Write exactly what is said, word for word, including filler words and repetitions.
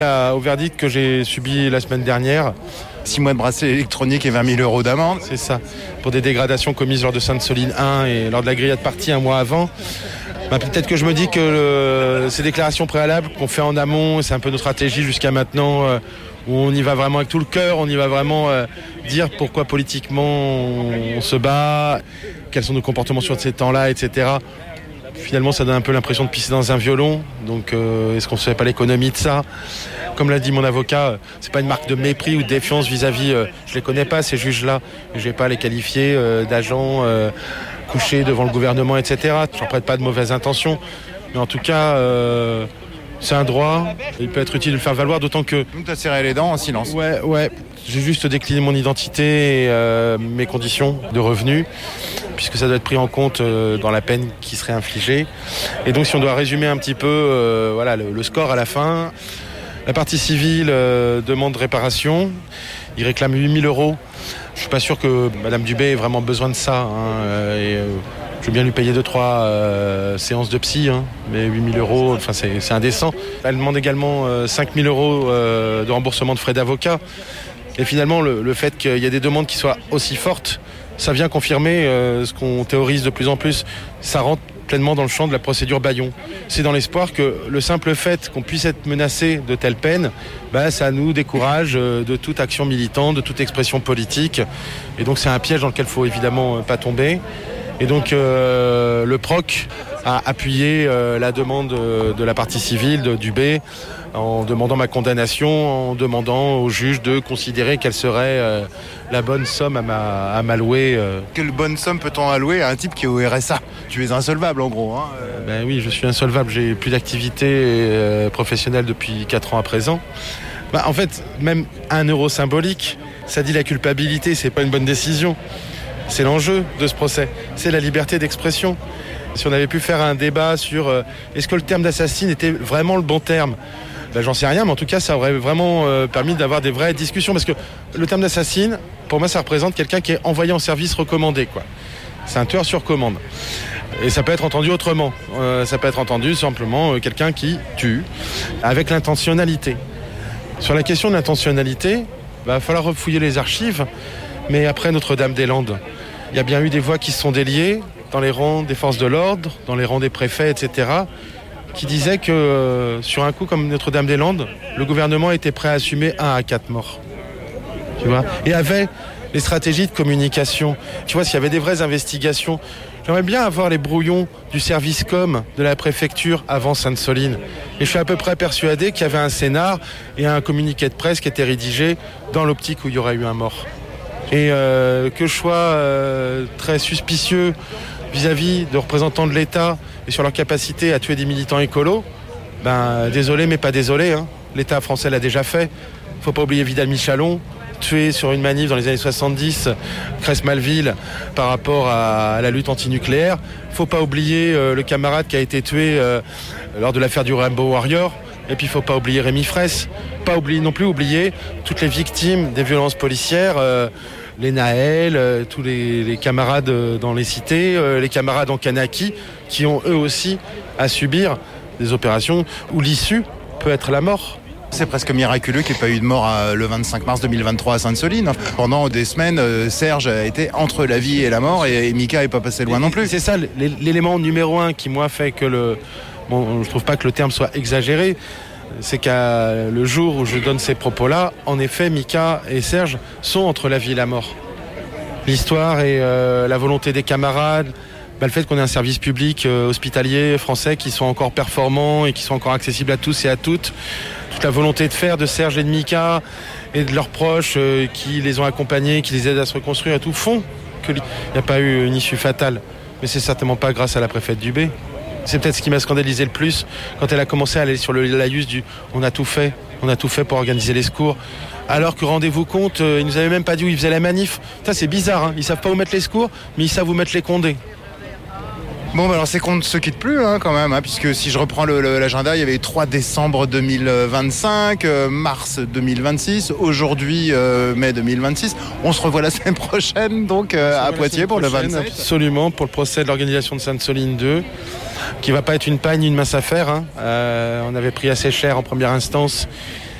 Au verdict que j'ai subi la semaine dernière. Six mois de bracelet électronique et vingt mille euros d'amende. C'est ça, pour des dégradations commises lors de Sainte-Soline un et lors de la grillade partie un mois avant. Bah, peut-être que je me dis que le, ces déclarations préalables qu'on fait en amont, c'est un peu notre stratégie jusqu'à maintenant, euh, où on y va vraiment avec tout le cœur, on y va vraiment euh, dire pourquoi politiquement on, on se bat, quels sont nos comportements sur ces temps-là, et cetera. Finalement, ça donne un peu l'impression de pisser dans un violon. Donc, euh, est-ce qu'on ne fait pas l'économie de ça ? Comme l'a dit mon avocat, c'est pas une marque de mépris ou de défiance vis-à-vis. Euh, je les connais pas ces juges-là. Je vais pas les qualifier euh, d'agents euh, couchés devant le gouvernement, et cetera. Je n'en prête pas de mauvaises intentions, mais en tout cas, euh, c'est un droit. Il peut être utile de le faire valoir, d'autant que. Donc, tu as serré les dents en silence. Ouais, ouais. J'ai juste décliné mon identité et euh, mes conditions de revenus, puisque ça doit être pris en compte euh, dans la peine qui serait infligée. Et donc, si on doit résumer un petit peu, euh, voilà, le, le score à la fin, la partie civile euh, demande réparation. Il réclame huit mille euros. Je suis pas sûr que Madame Dubé ait vraiment besoin de ça. Hein, et, euh, je veux bien lui payer deux trois euh, séances de psy, hein, mais huit mille euros, enfin c'est, c'est indécent. Elle demande également euh, cinq mille euros euh, de remboursement de frais d'avocat. Et finalement, le, le fait qu'il y ait des demandes qui soient aussi fortes, ça vient confirmer euh, ce qu'on théorise de plus en plus. Ça rentre pleinement dans le champ de la procédure Bayon. C'est dans l'espoir que le simple fait qu'on puisse être menacé de telle peine, bah, ça nous décourage euh, de toute action militante, de toute expression politique. Et donc c'est un piège dans lequel il ne faut évidemment euh, pas tomber. Et donc euh, le P R O C a appuyé euh, la demande de, de la partie civile de Dubé en demandant ma condamnation, en demandant au juge de considérer quelle serait euh, la bonne somme à, ma, à m'allouer. Euh. Quelle bonne somme peut-on allouer à un type qui est au R S A ? Tu es insolvable en gros. Hein euh... Ben oui, je suis insolvable. J'ai plus d'activité euh, professionnelle depuis quatre ans à présent. Ben, en fait, même un euro symbolique, ça dit la culpabilité, c'est pas une bonne décision. C'est l'enjeu de ce procès, c'est la liberté d'expression. Si on avait pu faire un débat sur euh, est-ce que le terme d'assassine était vraiment le bon terme ? Ben, j'en sais rien, mais en tout cas, ça aurait vraiment euh, permis d'avoir des vraies discussions. Parce que le terme d'assassine, pour moi, ça représente quelqu'un qui est envoyé en service recommandé, quoi. C'est un tueur sur commande. Et ça peut être entendu autrement. Euh, ça peut être entendu simplement euh, quelqu'un qui tue avec l'intentionnalité. Sur la question de l'intentionnalité, il va falloir refouiller les archives. Mais après Notre-Dame-des-Landes, il y a bien eu des voix qui se sont déliées dans les rangs des forces de l'ordre, dans les rangs des préfets, et cetera, qui disaient que euh, sur un coup comme Notre-Dame-des-Landes, le gouvernement était prêt à assumer un à quatre morts. Tu vois ? Et avait les stratégies de communication. Tu vois, s'il y avait des vraies investigations, j'aimerais bien avoir les brouillons du service com de la préfecture avant Sainte-Soline. Et je suis à peu près persuadé qu'il y avait un scénar et un communiqué de presse qui était rédigé dans l'optique où il y aurait eu un mort. Et euh, que je sois euh, très suspicieux vis-à-vis de représentants de l'État et sur leur capacité à tuer des militants écolos, ben désolé mais pas désolé, hein. L'État français l'a déjà fait. Faut pas oublier Vidal Michalon, tué sur une manif dans les années soixante-dix, Cress-Malville, par rapport à, à la lutte antinucléaire. Faut pas oublier euh, le camarade qui a été tué euh, lors de l'affaire du Rainbow Warrior. Et puis il faut pas oublier Rémi Fraisse. Pas oublier non plus oublier toutes les victimes des violences policières. Euh, les Naël, euh, tous les, les camarades euh, dans les cités, euh, les camarades en Kanaki, qui ont eux aussi à subir des opérations où l'issue peut être la mort. C'est presque miraculeux qu'il n'y ait pas eu de mort à, le vingt-cinq mars deux mille vingt-trois à Sainte-Soline. Pendant des semaines, euh, Serge a été entre la vie et la mort et, et Mika n'est pas passé loin et, non plus. C'est ça l'élément numéro un qui, moi, fait que le... Bon, je trouve pas que le terme soit exagéré. C'est qu'à le jour où je donne ces propos-là, en effet, Mika et Serge sont entre la vie et la mort. L'histoire et euh, la volonté des camarades, bah, le fait qu'on ait un service public euh, hospitalier français qui soit encore performant et qui soit encore accessible à tous et à toutes, toute la volonté de faire de Serge et de Mika et de leurs proches euh, qui les ont accompagnés, qui les aident à se reconstruire et tout, font qu'il n'y a pas eu une issue fatale. Mais c'est certainement pas grâce à la préfète Dubé. C'est peut-être ce qui m'a scandalisé le plus quand elle a commencé à aller sur le laïus du « on a tout fait, on a tout fait pour organiser les secours ». Alors que rendez-vous compte, euh, ils nous avaient même pas dit où ils faisaient la manif. Ça c'est bizarre, hein. Ils savent pas où mettre les secours, mais ils savent où mettre les condés. Bon, bah alors c'est qu'on ne se quitte plus hein, quand même, hein, puisque si je reprends le, le, l'agenda, il y avait trois décembre deux mille vingt-cinq, euh, mars deux mille vingt-six, aujourd'hui euh, mai deux mille vingt-six. On se revoit la semaine prochaine donc euh, à Poitiers pour le vingt-sept. Absolument, pour le procès de l'organisation de Sainte-Soline deux, qui ne va pas être une paille ni une mince affaire. Hein. Euh, on avait pris assez cher en première instance.